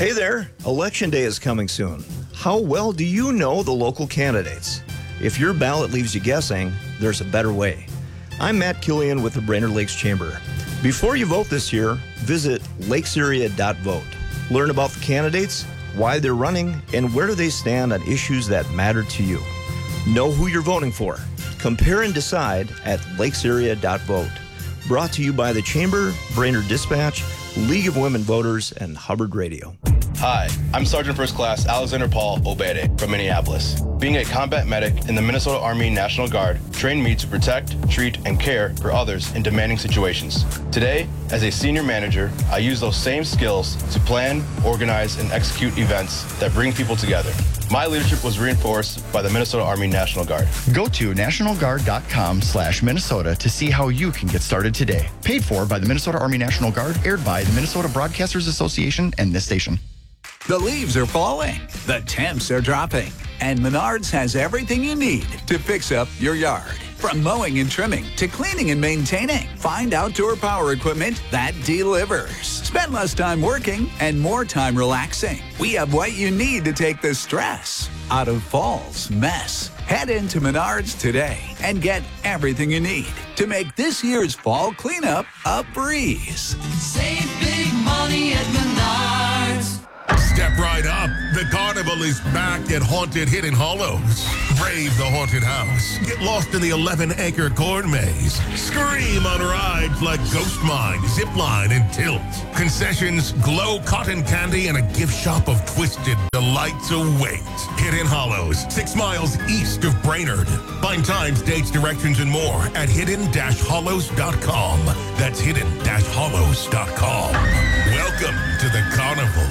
Hey there, Election Day is coming soon. How well do you know the local candidates? If your ballot leaves you guessing, there's a better way. I'm Matt Killian with the Brainerd Lakes Chamber. Before you vote this year, visit lakesarea.vote. Learn about the candidates, why they're running, and where do they stand on issues that matter to you. Know who you're voting for. Compare and decide at lakesarea.vote. Brought to you by the Chamber, Brainerd Dispatch, League of Women Voters, and Hubbard Radio. Hi, I'm Sergeant First Class Alexander Paul Obede from Minneapolis. Being a combat medic in the Minnesota Army National Guard trained me to protect, treat, and care for others in demanding situations. Today, as a senior manager, I use those same skills to plan, organize, and execute events that bring people together. My leadership was reinforced by the Minnesota Army National Guard. Go to nationalguard.com/Minnesota to see how you can get started today. Paid for by the Minnesota Army National Guard, aired by the Minnesota Broadcasters Association and this station. The leaves are falling, the temps are dropping, and Menards has everything you need to fix up your yard. From mowing and trimming to cleaning and maintaining, find outdoor power equipment that delivers. Spend less time working and more time relaxing. We have what you need to take the stress out of fall's mess. Head into Menards today and get everything you need to make this year's fall cleanup a breeze. Save big money at Menards. Step right up. The carnival is back at Haunted Hidden Hollows. Brave the haunted house. Get lost in the 11-acre corn maze. Scream on rides like Ghost Mine, Zipline, and Tilt. Concessions, glow cotton candy, and a gift shop of twisted delights await. Hidden Hollows, 6 miles east of Brainerd. Find times, dates, directions, and more at hidden-hollows.com. That's hidden-hollows.com. Welcome to the carnival.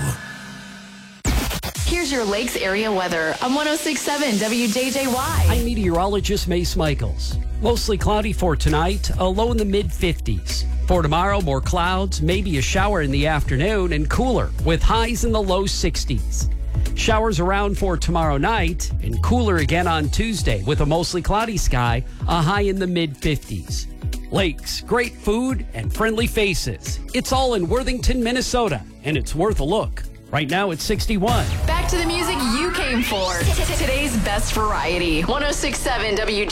Here's your Lakes area weather on 106.7 WJJY. I'm meteorologist Mace Michaels. Mostly cloudy for tonight, a low in the mid-50s. For tomorrow, more clouds, maybe a shower in the afternoon, and cooler with highs in the low 60s. Showers around for tomorrow night, and cooler again on Tuesday with a mostly cloudy sky, a high in the mid-50s. Lakes, great food, and friendly faces. It's all in Worthington, Minnesota, and it's worth a look. Right now, it's 61. Back to the music you came for. Today's best variety. 106.7 WJJY.